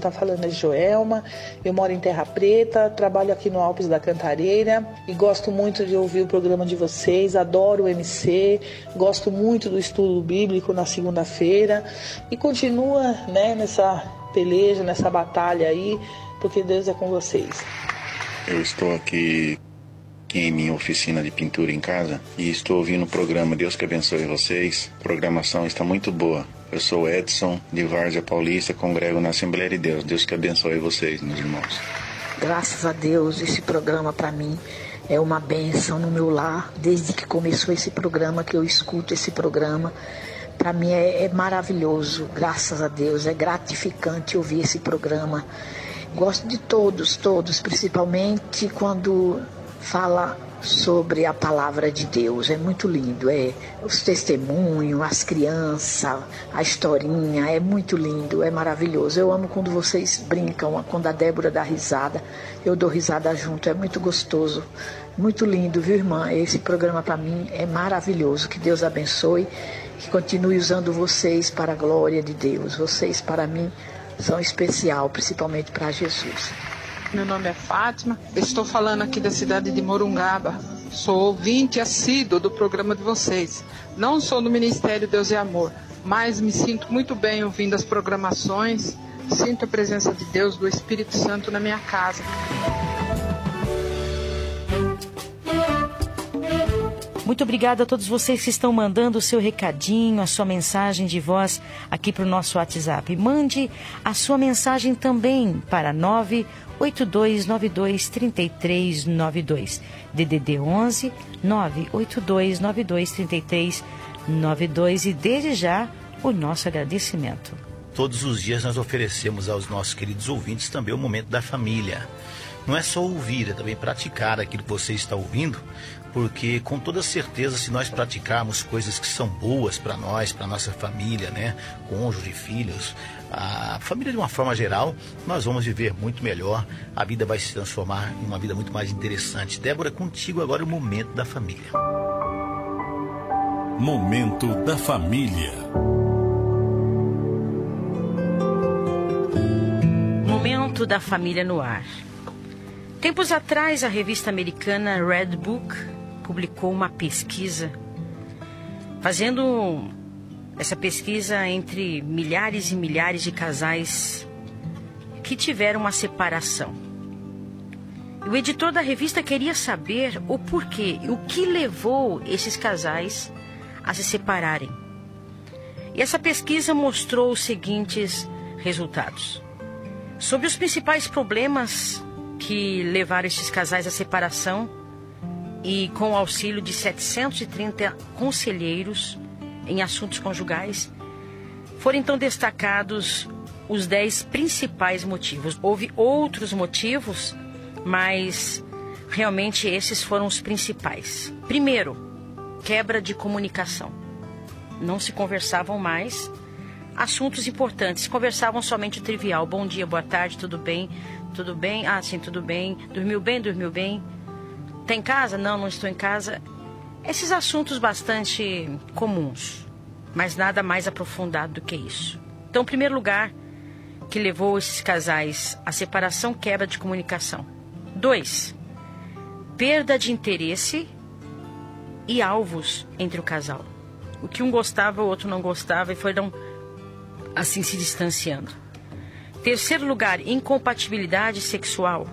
está falando é Joelma, eu moro em Terra Preta, trabalho aqui no Alpes da Cantareira e gosto muito de ouvir o programa de vocês, adoro o MC, gosto muito do estudo bíblico na segunda-feira e continua, né, nessa peleja, nessa batalha aí, porque Deus é com vocês. Eu estou aqui em minha oficina de pintura em casa e estou ouvindo o programa. Deus que abençoe vocês. A programação está muito boa. Eu sou Edson, de Várzea Paulista, congrego na Assembleia de Deus. Deus que abençoe vocês, meus irmãos. Graças a Deus, esse programa para mim é uma bênção no meu lar. Desde que começou esse programa, que eu escuto esse programa, para mim é maravilhoso. Graças a Deus, é gratificante ouvir esse programa. Gosto de todos, principalmente quando fala sobre a palavra de Deus. É muito lindo, os testemunhos, as crianças, a historinha, é muito lindo, é maravilhoso. Eu amo quando vocês brincam, quando a Débora dá risada, eu dou risada junto, é muito gostoso, muito lindo, viu, irmã? Esse programa para mim é maravilhoso. Que Deus abençoe, que continue usando vocês para a glória de Deus. Vocês, para mim, são especial, principalmente para Jesus. Meu nome é Fátima, estou falando aqui da cidade de Morungaba. Sou ouvinte assíduo do programa de vocês. Não sou do Ministério Deus e Amor, mas me sinto muito bem ouvindo as programações. Sinto a presença de Deus, do Espírito Santo na minha casa. Muito obrigada a todos vocês que estão mandando o seu recadinho, a sua mensagem de voz aqui para o nosso WhatsApp. Mande a sua mensagem também para 982923392. DDD 11 982923392 e desde já o nosso agradecimento. Todos os dias nós oferecemos aos nossos queridos ouvintes também o momento da família. Não é só ouvir, é também praticar aquilo que você está ouvindo, porque com toda certeza, se nós praticarmos coisas que são boas para nós, para nossa família, né, cônjuge, filhos, a família de uma forma geral, nós vamos viver muito melhor, a vida vai se transformar em uma vida muito mais interessante. Débora, contigo agora o momento da família. Momento da família. Momento da família no ar. Tempos atrás, a revista americana Red Book publicou uma pesquisa, fazendo essa pesquisa entre milhares e milhares de casais que tiveram uma separação. O editor da revista queria saber o porquê, o que levou esses casais a se separarem. E essa pesquisa mostrou os seguintes resultados. Sobre os principais problemas que levaram esses casais à separação, e com o auxílio de 730 conselheiros em assuntos conjugais, foram então destacados os 10 principais motivos. Houve outros motivos, mas realmente esses foram os principais. Primeiro, quebra de comunicação. Não se conversavam mais assuntos importantes, conversavam somente o trivial. Bom dia, boa tarde, tudo bem? Tudo bem? Ah, sim, tudo bem. Dormiu bem? Dormiu bem. Tá em casa? Não, não estou em casa. Esses assuntos bastante comuns, mas nada mais aprofundado do que isso. Então, em primeiro lugar, que levou esses casais à separação, quebra de comunicação. 2, perda de interesse e alvos entre o casal. O que um gostava, o outro não gostava e foram assim se distanciando. Terceiro lugar, incompatibilidade sexual.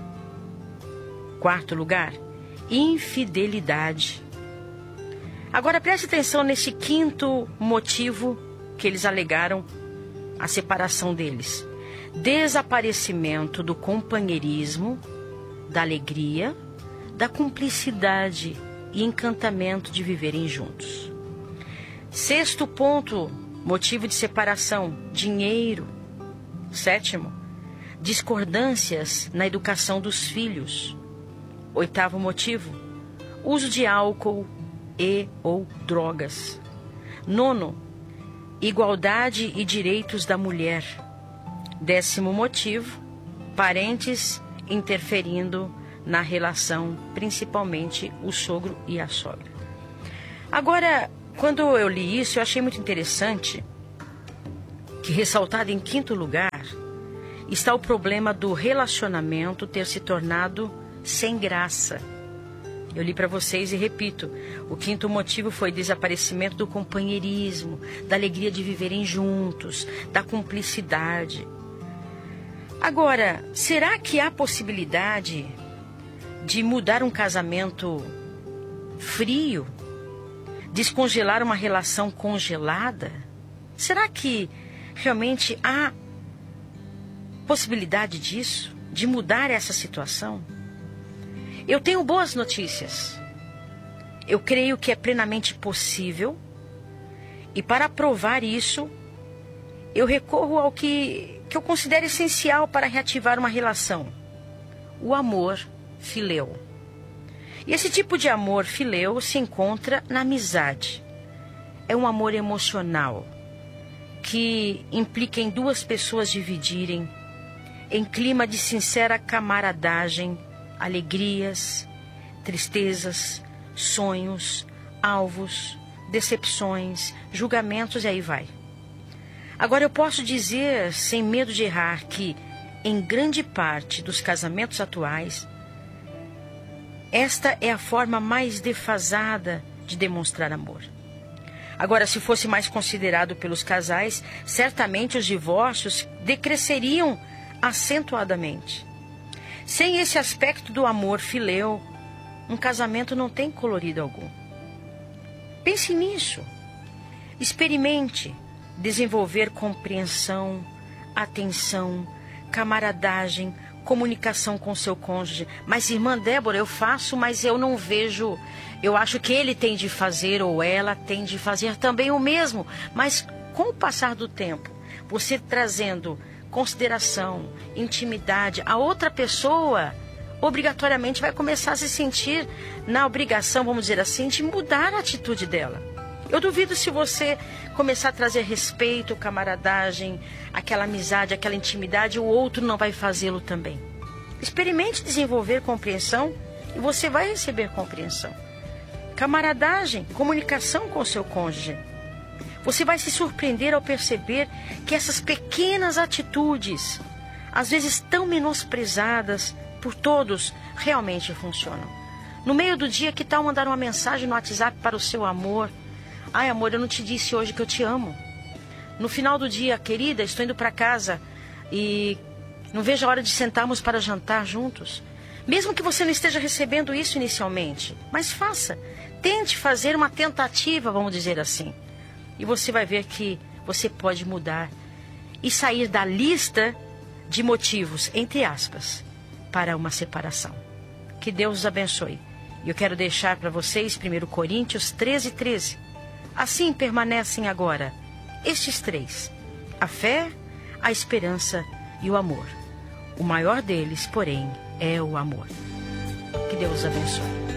Quarto lugar, infidelidade. Agora preste atenção nesse quinto motivo que eles alegaram a separação deles. Desaparecimento do companheirismo, da alegria, da cumplicidade e encantamento de viverem juntos. Sexto ponto, motivo de separação, dinheiro. Sétimo, discordâncias na educação dos filhos. Oitavo motivo, uso de álcool e ou drogas. Nono, igualdade e direitos da mulher. 10º motivo, parentes interferindo na relação, principalmente o sogro e a sogra. Agora, quando eu li isso, eu achei muito interessante que, ressaltado em 5º lugar, está o problema do relacionamento ter se tornado sem graça. Eu li para vocês e repito, o quinto motivo foi desaparecimento do companheirismo, da alegria de viverem juntos, da cumplicidade. Agora, será que há possibilidade de mudar um casamento frio? Descongelar uma relação congelada? Será que realmente há possibilidade disso? De mudar essa situação? Eu tenho boas notícias. Eu creio que é plenamente possível. E para provar isso, eu recorro ao que eu considero essencial para reativar uma relação. O amor filéu. E esse tipo de amor filéu se encontra na amizade. É um amor emocional que implica em duas pessoas dividirem em clima de sincera camaradagem, alegrias, tristezas, sonhos, alvos, decepções, julgamentos e aí vai. Agora eu posso dizer, sem medo de errar, que em grande parte dos casamentos atuais, esta é a forma mais defasada de demonstrar amor. Agora, se fosse mais considerado pelos casais, certamente os divórcios decresceriam acentuadamente. Sem esse aspecto do amor filéu, um casamento não tem colorido algum. Pense nisso. Experimente desenvolver compreensão, atenção, camaradagem, comunicação com seu cônjuge. Mas, irmã Débora, eu faço, mas eu não vejo. Eu acho que ele tem de fazer ou ela tem de fazer também o mesmo. Mas com o passar do tempo, você trazendo consideração, intimidade, a outra pessoa obrigatoriamente vai começar a se sentir na obrigação, vamos dizer assim, de mudar a atitude dela. Eu duvido se você começar a trazer respeito, camaradagem, aquela amizade, aquela intimidade, o outro não vai fazê-lo também. Experimente desenvolver compreensão e você vai receber compreensão. Camaradagem, comunicação com o seu cônjuge. Você vai se surpreender ao perceber que essas pequenas atitudes, às vezes tão menosprezadas por todos, realmente funcionam. No meio do dia, que tal mandar uma mensagem no WhatsApp para o seu amor? Ai, amor, eu não te disse hoje que eu te amo. No final do dia, querida, estou indo para casa e não vejo a hora de sentarmos para jantar juntos. Mesmo que você não esteja recebendo isso inicialmente, mas faça. Tente fazer uma tentativa, vamos dizer assim. E você vai ver que você pode mudar e sair da lista de motivos, entre aspas, para uma separação. Que Deus os abençoe. E eu quero deixar para vocês 1 Coríntios 13:13. Assim permanecem agora estes três: a fé, a esperança e o amor. O maior deles, porém, é o amor. Que Deus os abençoe.